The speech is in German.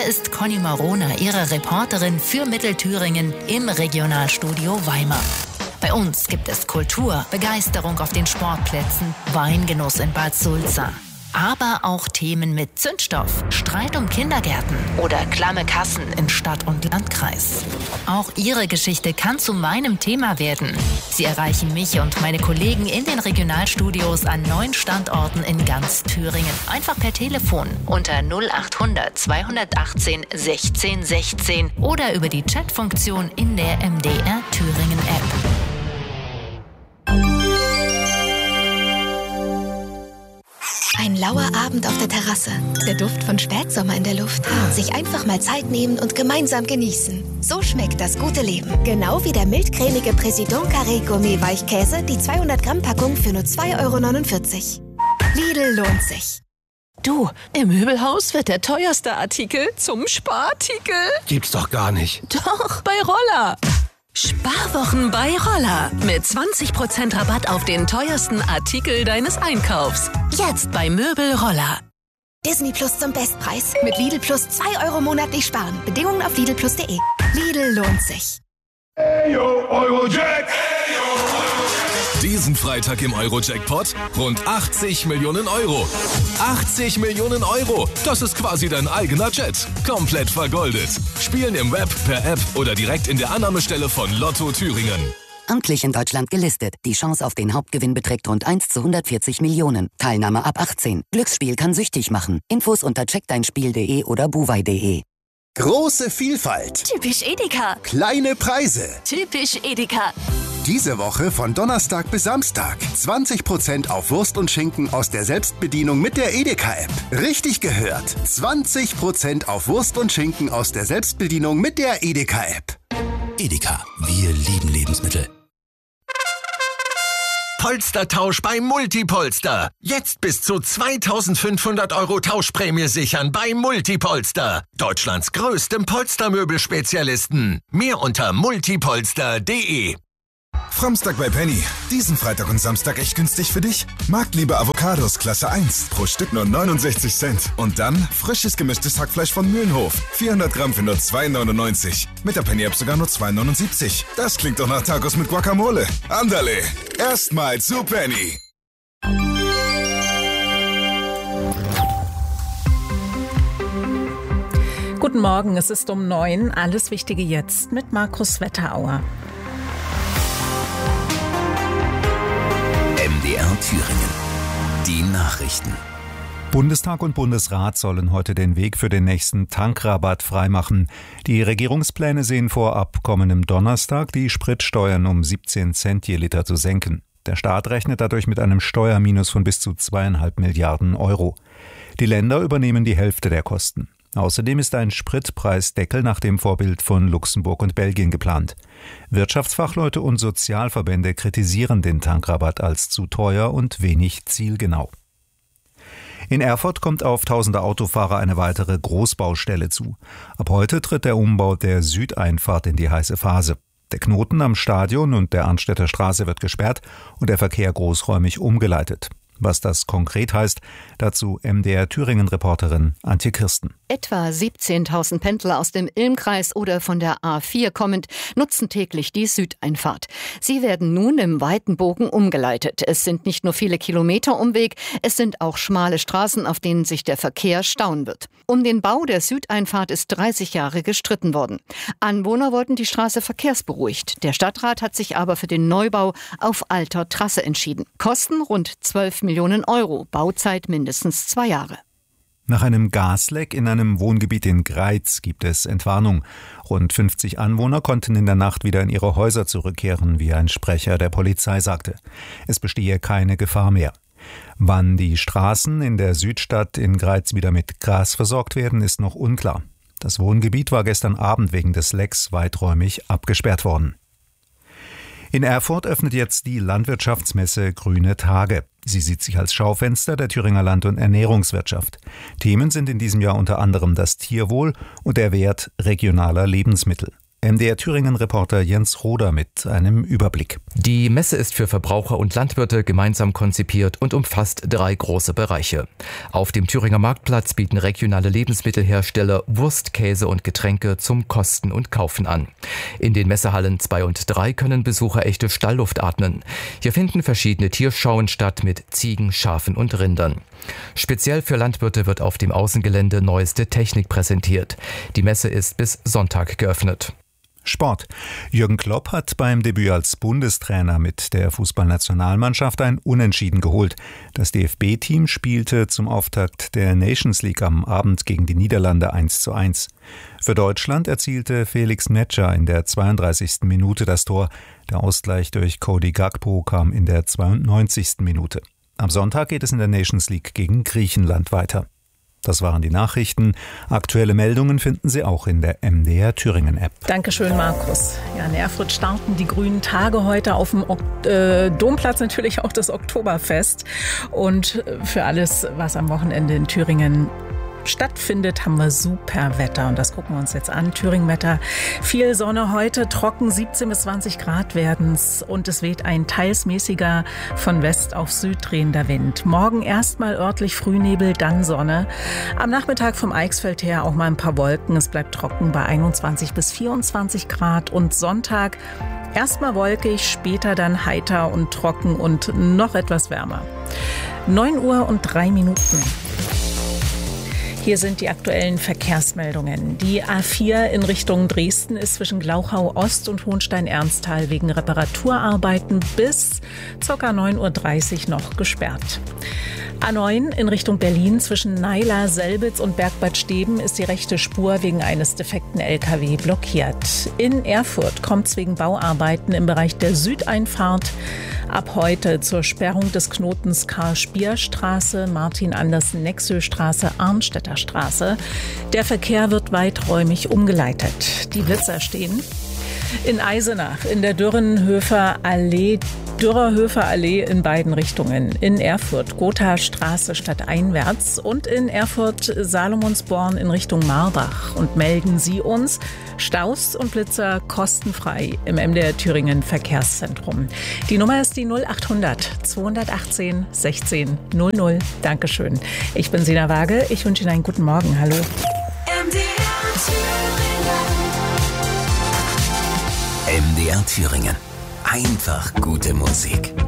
Hier ist Conny Marona, Ihre Reporterin für Mittelthüringen im Regionalstudio Weimar. Bei uns gibt es Kultur, Begeisterung auf den Sportplätzen, Weingenuss in Bad Sulza. Aber auch Themen mit Zündstoff, Streit um Kindergärten oder klamme Kassen in Stadt und Landkreis. Auch Ihre Geschichte kann zu meinem Thema werden. Sie erreichen mich und meine Kollegen in den Regionalstudios an 9 Standorten in ganz Thüringen. Einfach per Telefon unter 0800 218 16 16 oder über die Chatfunktion in der MDR Thüringen App. Ein lauer Abend auf der Terrasse, der Duft von Spätsommer in der Luft. Sich einfach mal Zeit nehmen und gemeinsam genießen. So schmeckt das gute Leben. Genau wie der mildcremige Président Carré Gourmet Weichkäse, die 200 Gramm Packung für nur 2,49 €. Lidl lohnt sich. Du, im Möbelhaus wird der teuerste Artikel zum Sparartikel. Gibt's doch gar nicht. Doch, bei Roller. Sparwochen bei Roller. Mit 20% Rabatt auf den teuersten Artikel deines Einkaufs. Jetzt bei Möbel Roller. Disney Plus zum Bestpreis. Mit Lidl Plus 2 € monatlich sparen. Bedingungen auf lidlplus.de. Lidl lohnt sich. Eyo, Eurojack! Diesen Freitag im Euro-Jackpot rund 80 Millionen Euro. 80 Millionen Euro! Das ist quasi dein eigener Jet. Komplett vergoldet. Spielen im Web, per App oder direkt in der Annahmestelle von Lotto Thüringen. Amtlich in Deutschland gelistet. Die Chance auf den Hauptgewinn beträgt rund 1 zu 140 Millionen. Teilnahme ab 18. Glücksspiel kann süchtig machen. Infos unter checkdeinspiel.de oder buwei.de. Große Vielfalt. Typisch Edeka. Kleine Preise. Typisch Edeka. Diese Woche von Donnerstag bis Samstag. 20% auf Wurst und Schinken aus der Selbstbedienung mit der Edeka-App. Richtig gehört. 20% auf Wurst und Schinken aus der Selbstbedienung mit der Edeka-App. Edeka. Wir lieben Lebensmittel. Polstertausch bei Multipolster. Jetzt bis zu 2.500 € Tauschprämie sichern bei Multipolster. Deutschlands größtem Polstermöbelspezialisten. Mehr unter multipolster.de. Framstag bei Penny. Diesen Freitag und Samstag echt günstig für dich? Marktliebe Avocados Klasse 1. Pro Stück nur 69 Cent. Und dann frisches gemischtes Hackfleisch von Mühlenhof. 400 Gramm für nur 2,99. Mit der Penny-App sogar nur 2,79. Das klingt doch nach Tacos mit Guacamole. Andale. Erstmal zu Penny. Guten Morgen, es ist um 9. Alles Wichtige jetzt mit Markus Wetterauer. MDR Thüringen. Die Nachrichten. Bundestag und Bundesrat sollen heute den Weg für den nächsten Tankrabatt freimachen. Die Regierungspläne sehen vor, ab kommendem Donnerstag die Spritsteuern um 17 Cent je Liter zu senken. Der Staat rechnet dadurch mit einem Steuerminus von bis zu 2,5 Milliarden Euro. Die Länder übernehmen die Hälfte der Kosten. Außerdem ist ein Spritpreisdeckel nach dem Vorbild von Luxemburg und Belgien geplant. Wirtschaftsfachleute und Sozialverbände kritisieren den Tankrabatt als zu teuer und wenig zielgenau. In Erfurt kommt auf tausende Autofahrer eine weitere Großbaustelle zu. Ab heute tritt der Umbau der Südeinfahrt in die heiße Phase. Der Knoten am Stadion und der Arnstädter Straße wird gesperrt und der Verkehr großräumig umgeleitet. Was das konkret heißt, dazu MDR Thüringen-Reporterin Antje Kirsten. Etwa 17.000 Pendler aus dem Ilmkreis oder von der A4 kommend nutzen täglich die Südeinfahrt. Sie werden nun im weiten Bogen umgeleitet. Es sind nicht nur viele Kilometer Umweg, es sind auch schmale Straßen, auf denen sich der Verkehr stauen wird. Um den Bau der Südeinfahrt ist 30 Jahre gestritten worden. Anwohner wollten die Straße verkehrsberuhigt. Der Stadtrat hat sich aber für den Neubau auf alter Trasse entschieden. Kosten rund 12 Millionen Euro, Bauzeit mindestens 2 Jahre. Nach einem Gasleck in einem Wohngebiet in Greiz gibt es Entwarnung. Rund 50 Anwohner konnten in der Nacht wieder in ihre Häuser zurückkehren, wie ein Sprecher der Polizei sagte. Es bestehe keine Gefahr mehr. Wann die Straßen in der Südstadt in Greiz wieder mit Gas versorgt werden, ist noch unklar. Das Wohngebiet war gestern Abend wegen des Lecks weiträumig abgesperrt worden. In Erfurt öffnet jetzt die Landwirtschaftsmesse Grüne Tage. Sie sieht sich als Schaufenster der Thüringer Land- und Ernährungswirtschaft. Themen sind in diesem Jahr unter anderem das Tierwohl und der Wert regionaler Lebensmittel. MDR Thüringen-Reporter Jens Roder mit einem Überblick. Die Messe ist für Verbraucher und Landwirte gemeinsam konzipiert und umfasst 3 große Bereiche. Auf dem Thüringer Marktplatz bieten regionale Lebensmittelhersteller Wurst, Käse und Getränke zum Kosten und Kaufen an. In den Messehallen 2 und 3 können Besucher echte Stallluft atmen. Hier finden verschiedene Tierschauen statt mit Ziegen, Schafen und Rindern. Speziell für Landwirte wird auf dem Außengelände neueste Technik präsentiert. Die Messe ist bis Sonntag geöffnet. Sport. Jürgen Klopp hat beim Debüt als Bundestrainer mit der Fußballnationalmannschaft ein Unentschieden geholt. Das DFB-Team spielte zum Auftakt der Nations League am Abend gegen die Niederlande 1:1. Für Deutschland erzielte Felix Metscher in der 32. Minute das Tor. Der Ausgleich durch Cody Gakpo kam in der 92. Minute. Am Sonntag geht es in der Nations League gegen Griechenland weiter. Das waren die Nachrichten. Aktuelle Meldungen finden Sie auch in der MDR Thüringen App. Dankeschön, Markus. Ja, in Erfurt starten die grünen Tage heute auf dem Domplatz natürlich auch das Oktoberfest. Und für alles, was am Wochenende in Thüringen stattfindet, haben wir super Wetter und das gucken wir uns jetzt an. Thüringen-Wetter, viel Sonne heute, trocken, 17 bis 20 Grad werden's und es weht ein teils mäßiger von West auf Süd drehender Wind. Morgen erstmal örtlich Frühnebel, dann Sonne. Am Nachmittag vom Eichsfeld her auch mal ein paar Wolken. Es bleibt trocken bei 21 bis 24 Grad und Sonntag erstmal wolkig, später dann heiter und trocken und noch etwas wärmer. 9:03 Hier sind die aktuellen Verkehrsmeldungen. Die A4 in Richtung Dresden ist zwischen Glauchau Ost und Hohenstein-Ernsthal wegen Reparaturarbeiten bis ca. 9:30 Uhr noch gesperrt. A9 in Richtung Berlin zwischen Naila, Selbitz und Bergbad Steben ist die rechte Spur wegen eines defekten LKW blockiert. In Erfurt kommt es wegen Bauarbeiten im Bereich der Südeinfahrt ab heute zur Sperrung des Knotens Karl-Spier-Straße, Martin-Andersen-Nexö-Straße, Arnstädter Straße. Der Verkehr wird weiträumig umgeleitet. Die Blitzer stehen in Eisenach in der Dürerhöfer Allee in beiden Richtungen. In Erfurt Gothastraße stadteinwärts und in Erfurt Salomonsborn in Richtung Marbach. Und melden Sie uns Staus und Blitzer kostenfrei im MDR Thüringen Verkehrszentrum. Die Nummer ist die 0800 218 16 00. Dankeschön. Ich bin Sina Waage. Ich wünsche Ihnen einen guten Morgen. Hallo. MDR Thüringen. Einfach gute Musik.